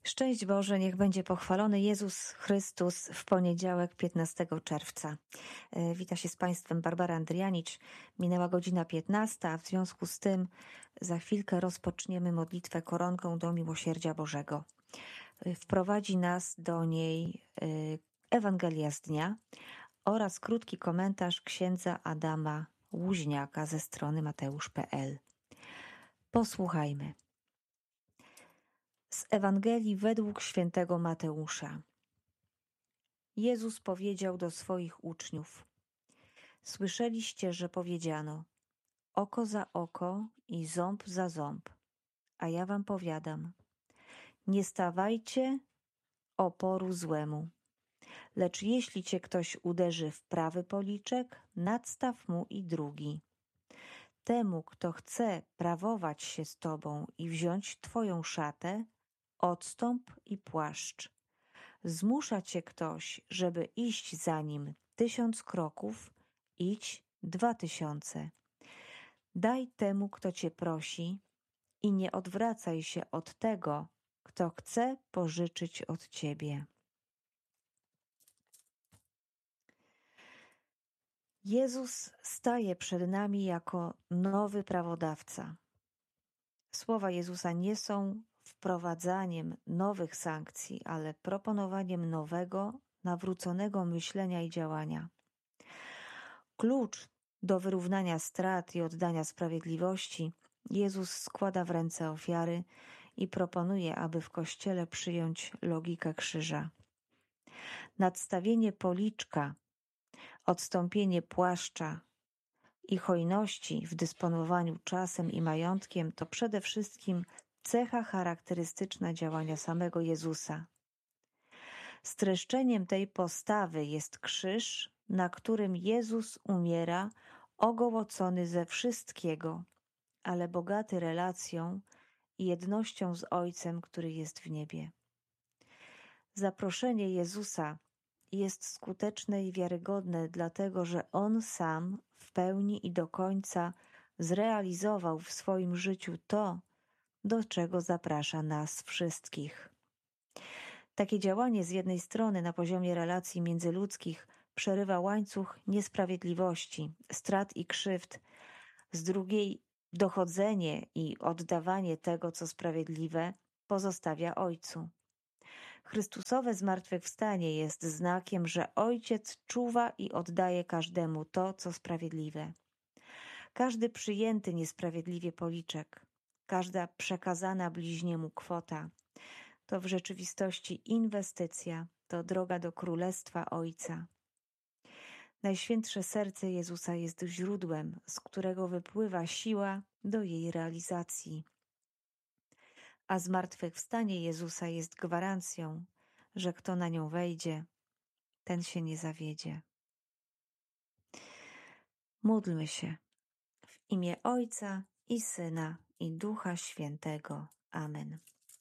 Szczęść Boże, niech będzie pochwalony Jezus Chrystus w poniedziałek 15 czerwca. Wita się z Państwem Barbara Andrianicz. Minęła godzina 15, a w związku z tym za chwilkę rozpoczniemy modlitwę koronką do Miłosierdzia Bożego. Wprowadzi nas do niej Ewangelia z dnia oraz krótki komentarz księdza Adama Łuźniaka ze strony mateusz.pl. Posłuchajmy. Z Ewangelii według świętego Mateusza. Jezus powiedział do swoich uczniów: Słyszeliście, że powiedziano: oko za oko i ząb za ząb. A ja wam powiadam: nie stawajcie oporu złemu. Lecz jeśli cię ktoś uderzy w prawy policzek, nadstaw mu i drugi. Temu, kto chce prawować się z tobą i wziąć twoją szatę, odstąp i płaszcz. Zmusza cię ktoś, żeby iść za nim 1000 kroków, idź 2000. Daj temu, kto cię prosi, i nie odwracaj się od tego, kto chce pożyczyć od ciebie. Jezus staje przed nami jako nowy prawodawca. Słowa Jezusa nie są wprowadzaniem nowych sankcji, ale proponowaniem nowego, nawróconego myślenia i działania. Klucz do wyrównania strat i oddania sprawiedliwości Jezus składa w ręce ofiary i proponuje, aby w Kościele przyjąć logikę krzyża. Nadstawienie policzka, odstąpienie płaszcza i hojności w dysponowaniu czasem i majątkiem to przede wszystkim cecha charakterystyczna działania samego Jezusa. Streszczeniem tej postawy jest krzyż, na którym Jezus umiera ogołocony ze wszystkiego, ale bogaty relacją i jednością z Ojcem, który jest w niebie. Zaproszenie Jezusa jest skuteczne i wiarygodne, dlatego że On sam w pełni i do końca zrealizował w swoim życiu to, do czego zaprasza nas wszystkich. Takie działanie z jednej strony na poziomie relacji międzyludzkich przerywa łańcuch niesprawiedliwości, strat i krzywd, z drugiej dochodzenie i oddawanie tego, co sprawiedliwe, pozostawia Ojcu. Chrystusowe zmartwychwstanie jest znakiem, że Ojciec czuwa i oddaje każdemu to, co sprawiedliwe. Każdy przyjęty niesprawiedliwie policzek, każda przekazana bliźniemu kwota, to w rzeczywistości inwestycja, to droga do Królestwa Ojca. Najświętsze serce Jezusa jest źródłem, z którego wypływa siła do jej realizacji. A zmartwychwstanie Jezusa jest gwarancją, że kto na nią wejdzie, ten się nie zawiedzie. Módlmy się w imię Ojca i Syna i Ducha Świętego. Amen.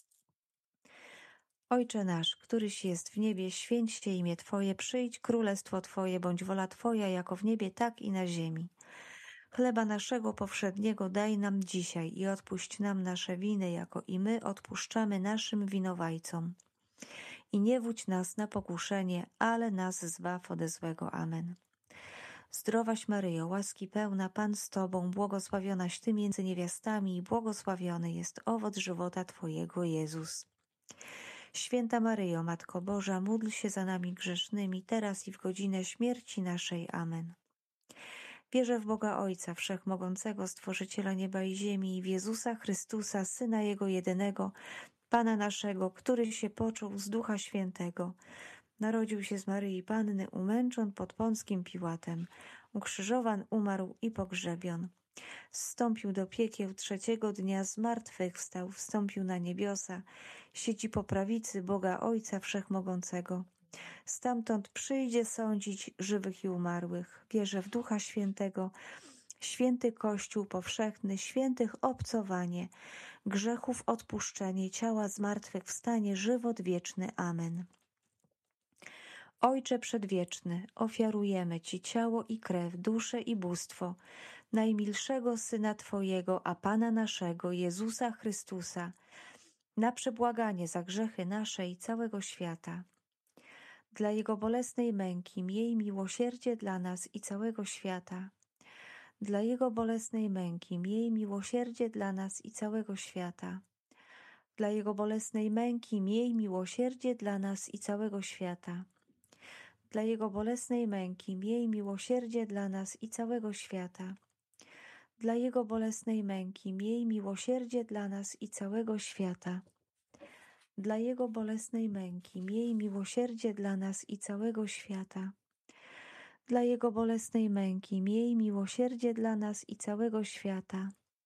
Ojcze nasz, któryś jest w niebie, święć się imię Twoje, przyjdź królestwo Twoje, bądź wola Twoja, jako w niebie, tak i na ziemi. Chleba naszego powszedniego daj nam dzisiaj i odpuść nam nasze winy, jako i my odpuszczamy naszym winowajcom. I nie wódź nas na pokuszenie, ale nas zbaw ode złego. Amen. Zdrowaś Maryjo, łaski pełna, Pan z Tobą, błogosławionaś Ty między niewiastami i błogosławiony jest owoc żywota Twojego, Jezus. Święta Maryjo, Matko Boża, módl się za nami grzesznymi, teraz i w godzinę śmierci naszej. Amen. Wierzę w Boga Ojca Wszechmogącego, Stworzyciela nieba i ziemi, i w Jezusa Chrystusa, Syna Jego jedynego, Pana naszego, który się począł z Ducha Świętego. Narodził się z Maryi Panny, umęczon pod Pąckim Piłatem, ukrzyżowan, umarł i pogrzebion. Zstąpił do piekieł, 3. dnia zmartwychwstał, wstąpił na niebiosa, siedzi po prawicy Boga Ojca Wszechmogącego. Stamtąd przyjdzie sądzić żywych i umarłych. Wierzę w Ducha Świętego, święty Kościół powszechny, świętych obcowanie, grzechów odpuszczenie, ciała zmartwychwstanie, żywot wieczny. Amen. Ojcze Przedwieczny, ofiarujemy Ci ciało i krew, duszę i bóstwo najmilszego Syna Twojego, a Pana naszego, Jezusa Chrystusa, na przebłaganie za grzechy nasze i całego świata. Dla Jego bolesnej męki miej miłosierdzie dla nas i całego świata. Dla Jego bolesnej męki miej miłosierdzie dla nas i całego świata. Dla Jego bolesnej męki miej miłosierdzie dla nas i całego świata. Dla Jego bolesnej męki miej miłosierdzie dla nas i całego świata. Dla Jego bolesnej męki miej miłosierdzie dla nas i całego świata. Dla Jego bolesnej męki miej miłosierdzie dla nas i całego świata. Dla Jego bolesnej męki miej miłosierdzie dla nas i całego świata.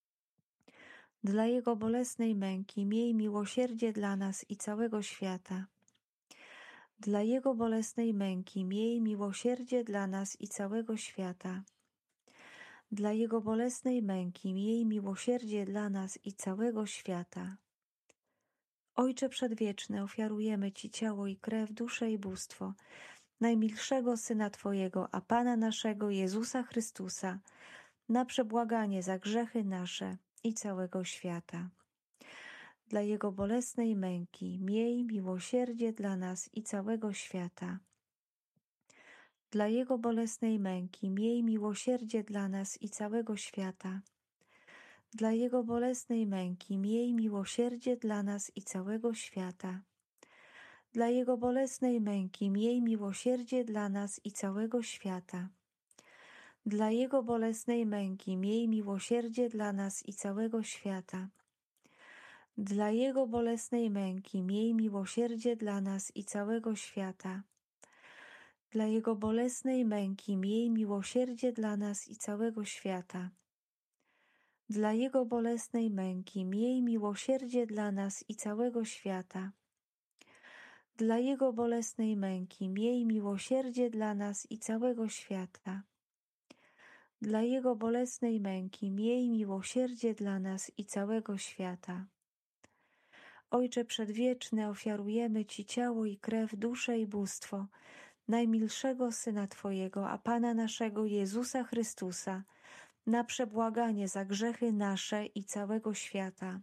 Dla Jego bolesnej męki miej miłosierdzie dla nas i całego świata. Dla Jego bolesnej męki miej miłosierdzie dla nas i całego świata. Dla Jego bolesnej męki miej miłosierdzie dla nas i całego świata. Ojcze Przedwieczny, ofiarujemy Ci ciało i krew, duszę i bóstwo najmilszego Syna Twojego, a Pana naszego Jezusa Chrystusa, na przebłaganie za grzechy nasze i całego świata. Dla Jego bolesnej męki miej miłosierdzie dla nas i całego świata. Dla Jego bolesnej męki miej miłosierdzie dla nas i całego świata. Dla Jego bolesnej męki miej miłosierdzie dla nas i całego świata. Dla Jego bolesnej męki miej miłosierdzie dla nas i całego świata. Dla Jego bolesnej męki miej miłosierdzie dla nas i całego świata. Dla Jego bolesnej męki miej miłosierdzie dla nas i całego świata. Dla Jego bolesnej męki miej miłosierdzie dla nas i całego świata. Dla Jego bolesnej męki miej miłosierdzie dla nas i całego świata. Dla Jego bolesnej męki miej miłosierdzie dla nas i całego świata. Dla Jego bolesnej męki miej miłosierdzie dla nas i całego świata. Ojcze Przedwieczny, ofiarujemy Ci ciało i krew, duszę i bóstwo najmilszego Syna Twojego, a Pana naszego Jezusa Chrystusa, na przebłaganie za grzechy nasze i całego świata.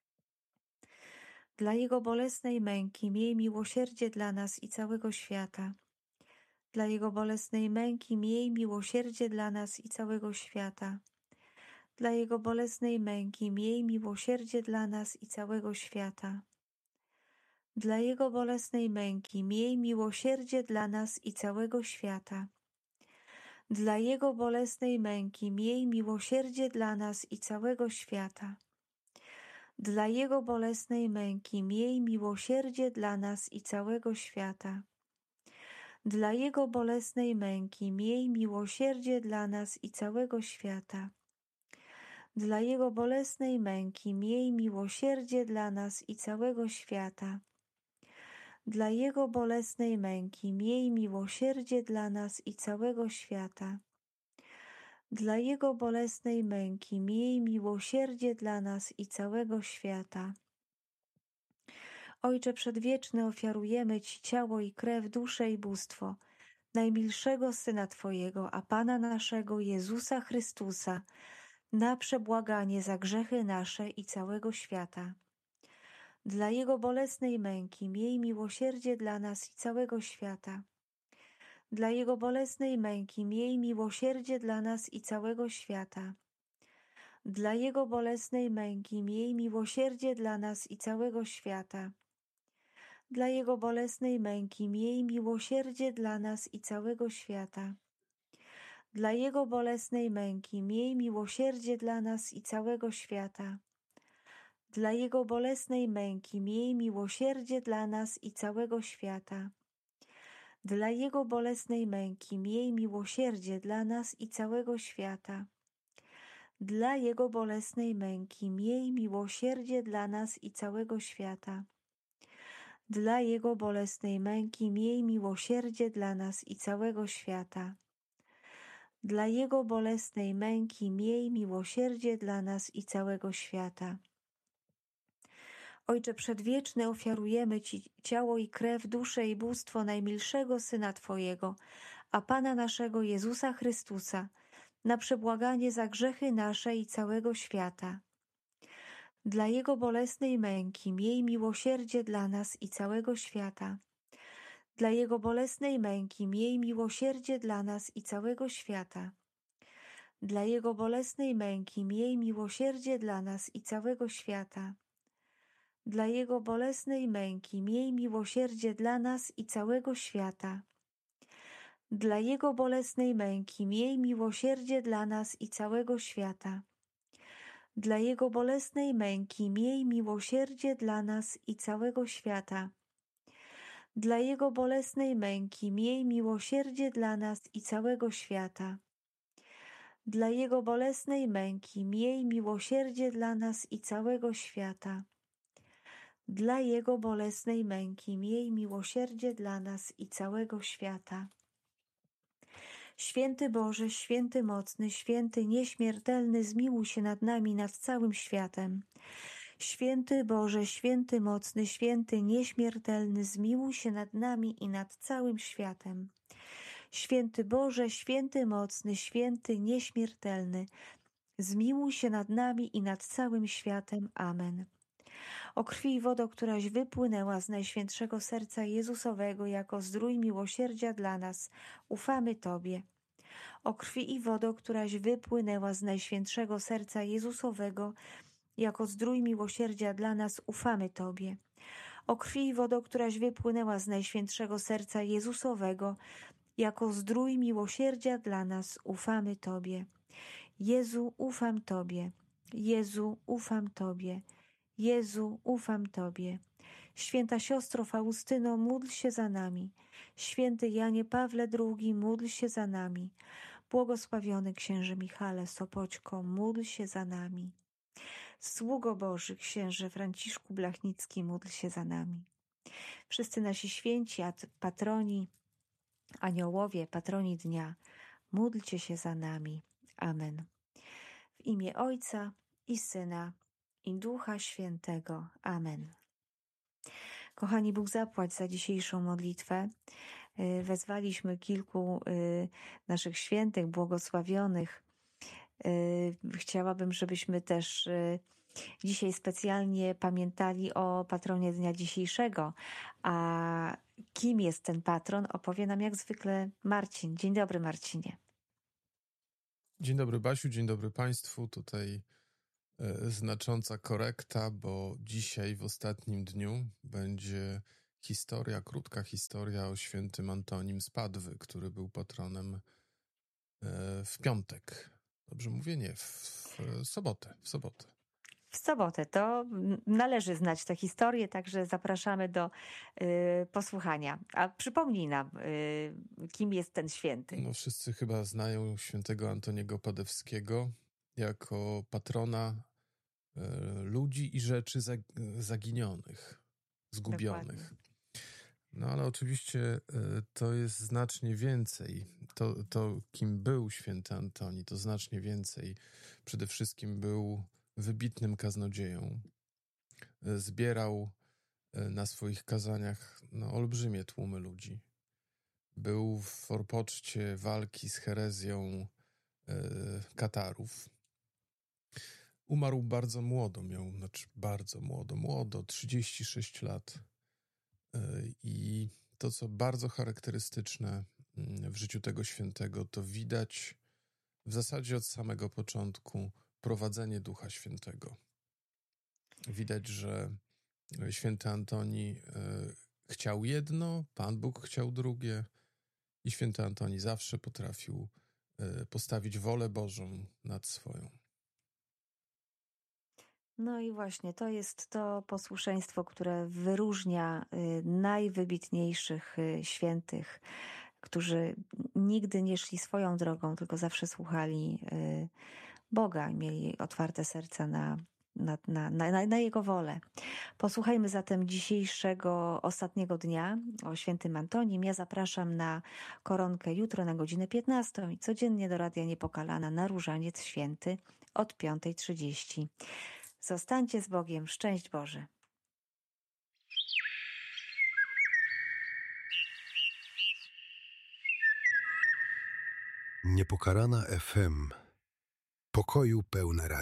Dla Jego bolesnej męki miej miłosierdzie dla nas i całego świata. Dla Jego bolesnej męki miej miłosierdzie dla nas i całego świata. Dla Jego bolesnej męki miej miłosierdzie dla nas i całego świata. Dla Jego bolesnej męki miej miłosierdzie dla nas i całego świata. Dla Jego bolesnej męki miej miłosierdzie dla nas i całego świata. Dla Jego bolesnej męki miej miłosierdzie dla nas i całego świata. Dla Jego bolesnej męki miej miłosierdzie dla nas i całego świata. Dla Jego bolesnej męki miej miłosierdzie dla nas i całego świata. Dla Jego bolesnej męki miej miłosierdzie dla nas i całego świata. Dla Jego bolesnej męki miej miłosierdzie dla nas i całego świata. Ojcze Przedwieczny, ofiarujemy Ci ciało i krew, duszę i bóstwo najmilszego Syna Twojego, a Pana naszego Jezusa Chrystusa, na przebłaganie za grzechy nasze i całego świata. Dla Jego bolesnej męki miej miłosierdzie dla nas i całego świata. Dla Jego bolesnej męki miej miłosierdzie dla nas i całego świata. Dla Jego bolesnej męki miej miłosierdzie dla nas i całego świata. Dla Jego bolesnej męki miej miłosierdzie dla nas i całego świata. Dla Jego bolesnej męki miej miłosierdzie dla nas i całego świata. Dla Jego bolesnej męki miej miłosierdzie dla nas i całego świata. Dla Jego bolesnej męki miej miłosierdzie dla nas i całego świata. Dla Jego bolesnej męki miej miłosierdzie dla nas i całego świata. Dla Jego bolesnej męki miej miłosierdzie dla nas i całego świata. Dla Jego bolesnej męki miej miłosierdzie dla nas i całego świata. Ojcze Przedwieczny, ofiarujemy Ci ciało i krew, duszę i bóstwo najmilszego Syna Twojego, a Pana naszego Jezusa Chrystusa, na przebłaganie za grzechy nasze i całego świata. Dla Jego bolesnej męki miej miłosierdzie dla nas i całego świata. Dla Jego bolesnej męki miej miłosierdzie dla nas i całego świata. Dla Jego bolesnej męki miej miłosierdzie dla nas i całego świata. Dla Jego bolesnej męki miej miłosierdzie dla nas i całego świata. Dla Jego bolesnej męki miej miłosierdzie dla nas i całego świata. Dla Jego bolesnej męki miej miłosierdzie dla nas i całego świata. Dla Jego bolesnej męki miej miłosierdzie dla nas i całego świata. Dla Jego bolesnej męki miej miłosierdzie dla nas i całego świata. Dla Jego bolesnej męki miej miłosierdzie dla nas i całego świata. Święty Boże, święty mocny, święty nieśmiertelny, zmiłuj się nad nami, nad całym światem. Święty Boże, święty mocny, święty nieśmiertelny, zmiłuj się nad nami i nad całym światem. Święty Boże, święty mocny, święty nieśmiertelny, zmiłuj się nad nami i nad całym światem. Amen. O krwi i wodo, któraś wypłynęła z Najświętszego Serca Jezusowego jako zdrój miłosierdzia dla nas, ufamy Tobie. O krwi i wodo, któraś wypłynęła z Najświętszego Serca Jezusowego jako zdrój miłosierdzia dla nas, ufamy Tobie. O krwi i wodo, któraś wypłynęła z Najświętszego Serca Jezusowego jako zdrój miłosierdzia dla nas, ufamy Tobie. Jezu, ufam Tobie. Jezu, ufam Tobie. Jezu, ufam Tobie. Święta siostro Faustyno, módl się za nami. Święty Janie Pawle II, módl się za nami. Błogosławiony księże Michale Sopoćko, módl się za nami. Sługo Boży, księże Franciszku Blachnicki, módl się za nami. Wszyscy nasi święci, patroni, aniołowie, patroni dnia, módlcie się za nami. Amen. W imię Ojca i Syna i Ducha Świętego. Amen. Kochani, Bóg zapłać za dzisiejszą modlitwę. Wezwaliśmy kilku naszych świętych, błogosławionych. Chciałabym, żebyśmy też dzisiaj specjalnie pamiętali o patronie dnia dzisiejszego. A kim jest ten patron, opowie nam jak zwykle Marcin. Dzień dobry, Marcinie. Dzień dobry, Basiu, dzień dobry Państwu. Tutaj znacząca korekta, bo dzisiaj w ostatnim dniu będzie krótka historia o świętym Antonim z Padwy, który był patronem w piątek. Dobrze mówię? Nie, w sobotę. W sobotę. To należy znać tę historię, także zapraszamy do posłuchania. A przypomnij nam, kim jest ten święty. No, wszyscy chyba znają świętego Antoniego Padewskiego jako patrona ludzi i rzeczy zaginionych, zgubionych. Dokładnie. No ale oczywiście to jest znacznie więcej. To, kim był święty Antoni, to znacznie więcej. Przede wszystkim był wybitnym kaznodzieją. Zbierał na swoich kazaniach olbrzymie tłumy ludzi. Był w forpoczcie walki z herezją Katarów. Umarł bardzo młodo, bardzo młodo, 36 lat. I to, co bardzo charakterystyczne w życiu tego świętego, to widać w zasadzie od samego początku prowadzenie Ducha Świętego. Widać, że święty Antoni chciał jedno, Pan Bóg chciał drugie i święty Antoni zawsze potrafił postawić wolę Bożą nad swoją. No i właśnie to jest to posłuszeństwo, które wyróżnia najwybitniejszych świętych, którzy nigdy nie szli swoją drogą, tylko zawsze słuchali Boga i mieli otwarte serca na Jego wolę. Posłuchajmy zatem dzisiejszego ostatniego dnia o świętym Antonim. Ja zapraszam na koronkę jutro na godzinę 15 i codziennie do Radia Niepokalana na Różaniec Święty od 5:30. Zostańcie z Bogiem. Szczęść Boże. Niepokalana FM. Pokoju pełne radio.